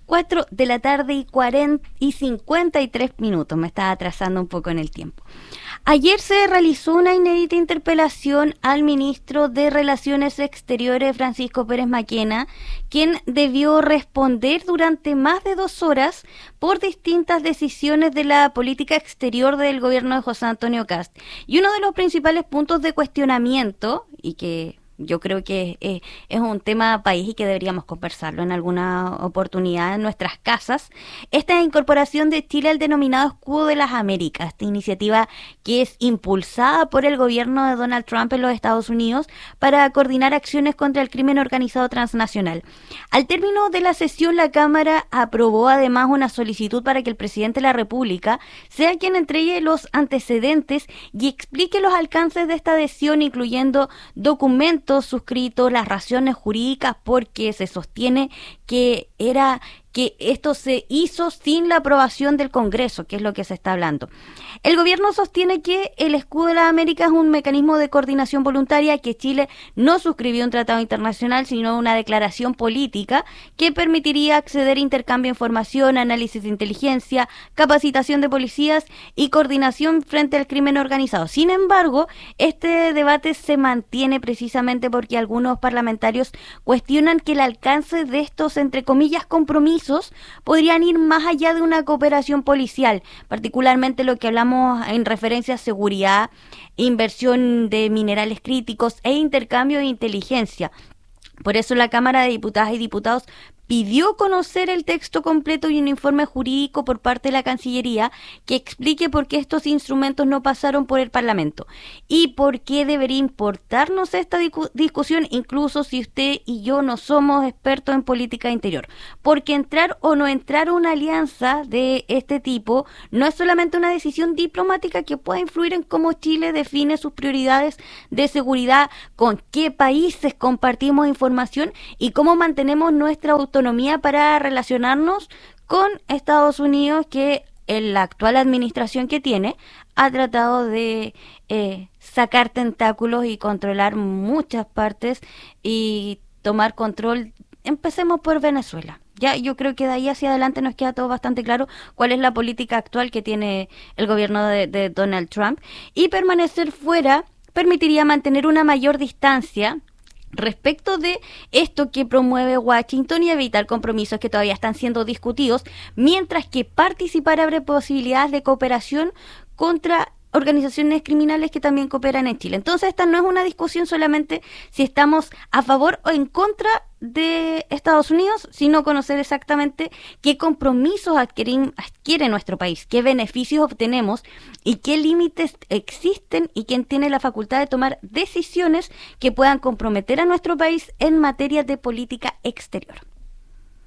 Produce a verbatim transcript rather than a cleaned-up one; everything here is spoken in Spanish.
cuatro de la tarde y cuarenta y cincuenta y tres minutos. Me estaba atrasando un poco en el tiempo. Ayer se realizó una inédita interpelación al ministro de Relaciones Exteriores, Francisco Pérez Maquena, quien debió responder durante más de dos horas por distintas decisiones de la política exterior del gobierno de José Antonio Kast. Y uno de los principales puntos de cuestionamiento, y que yo creo que es, es un tema país y que deberíamos conversarlo en alguna oportunidad en nuestras casas, esta incorporación de Chile al denominado Escudo de las Américas, esta iniciativa que es impulsada por el gobierno de Donald Trump en los Estados Unidos para coordinar acciones contra el crimen organizado transnacional. Al término de la sesión, la Cámara aprobó además una solicitud para que el presidente de la República sea quien entregue los antecedentes y explique los alcances de esta adhesión, incluyendo documentos suscritos, las razones jurídicas, porque se sostiene que era que esto se hizo sin la aprobación del Congreso, que es lo que se está hablando. El gobierno sostiene que el Escudo de las Américas es un mecanismo de coordinación voluntaria, que Chile no suscribió un tratado internacional, sino una declaración política que permitiría acceder a intercambio de información, análisis de inteligencia, capacitación de policías y coordinación frente al crimen organizado. Sin embargo, este debate se mantiene precisamente porque algunos parlamentarios cuestionan que el alcance de estos, entre comillas, compromisos podrían ir más allá de una cooperación policial, particularmente lo que hablamos en referencia a seguridad, inversión de minerales críticos e intercambio de inteligencia. Por eso la Cámara de Diputadas y Diputados pidió conocer el texto completo y un informe jurídico por parte de la Cancillería que explique por qué estos instrumentos no pasaron por el Parlamento y por qué debería importarnos esta discu- discusión, incluso si usted y yo no somos expertos en política interior. Porque entrar o no entrar a una alianza de este tipo no es solamente una decisión diplomática que pueda influir en cómo Chile define sus prioridades de seguridad, con qué países compartimos información y cómo mantenemos nuestra autonomía para relacionarnos con Estados Unidos, que en la actual administración que tiene ha tratado de eh, sacar tentáculos y controlar muchas partes y tomar control. Empecemos por Venezuela. Ya yo creo que de ahí hacia adelante nos queda todo bastante claro cuál es la política actual que tiene el gobierno de, de Donald Trump, y permanecer fuera permitiría mantener una mayor distancia respecto de esto que promueve Washington y evitar compromisos que todavía están siendo discutidos, mientras que participar abre posibilidades de cooperación contra organizaciones criminales que también cooperan en Chile. Entonces esta no es una discusión solamente si estamos a favor o en contra de Estados Unidos, sino conocer exactamente qué compromisos adquieren, adquiere nuestro país, qué beneficios obtenemos y qué límites existen y quién tiene la facultad de tomar decisiones que puedan comprometer a nuestro país en materia de política exterior.